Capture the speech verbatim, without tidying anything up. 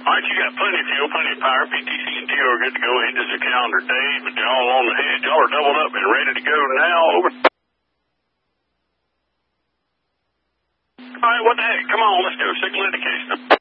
right, you got plenty of fuel, plenty of power. P T C and T O are good to go. End of the calendar day, but y'all on the head. Y'all are doubled up and ready to go now. Over. All right, what the heck? Come on, let's go. Signal indication.